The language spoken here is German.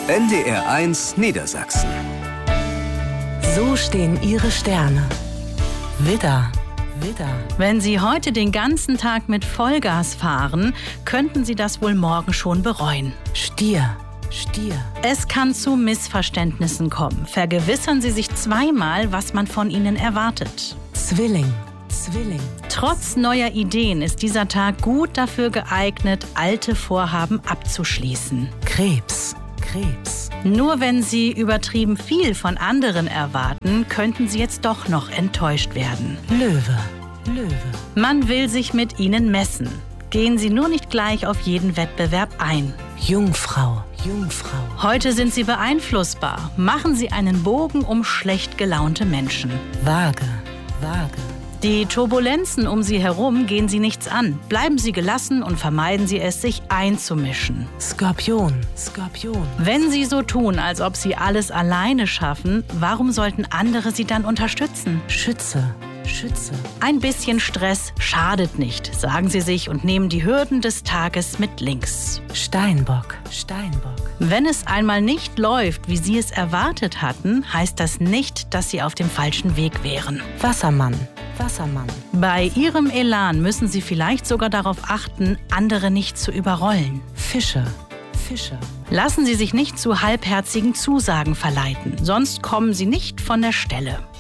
NDR1 Niedersachsen. So stehen Ihre Sterne. Widder. Wenn Sie heute den ganzen Tag mit Vollgas fahren, könnten Sie das wohl morgen schon bereuen. Stier. Es kann zu Missverständnissen kommen. Vergewissern Sie sich zweimal, was man von Ihnen erwartet. Zwilling. Trotz neuer Ideen ist dieser Tag gut dafür geeignet, alte Vorhaben abzuschließen. Krebs. Nur wenn Sie übertrieben viel von anderen erwarten, könnten Sie jetzt doch noch enttäuscht werden. Löwe. Man will sich mit Ihnen messen. Gehen Sie nur nicht gleich auf jeden Wettbewerb ein. Jungfrau. Heute sind Sie beeinflussbar. Machen Sie einen Bogen um schlecht gelaunte Menschen. Waage. Die Turbulenzen um Sie herum gehen Sie nichts an. Bleiben Sie gelassen und vermeiden Sie es, sich einzumischen. Skorpion. Wenn Sie so tun, als ob Sie alles alleine schaffen, warum sollten andere Sie dann unterstützen? Schütze. Ein bisschen Stress schadet nicht, sagen Sie sich und nehmen die Hürden des Tages mit links. Steinbock. Wenn es einmal nicht läuft, wie Sie es erwartet hatten, heißt das nicht, dass Sie auf dem falschen Weg wären. Wassermann. Bei Ihrem Elan müssen Sie vielleicht sogar darauf achten, andere nicht zu überrollen. Fische. Lassen Sie sich nicht zu halbherzigen Zusagen verleiten, sonst kommen Sie nicht von der Stelle.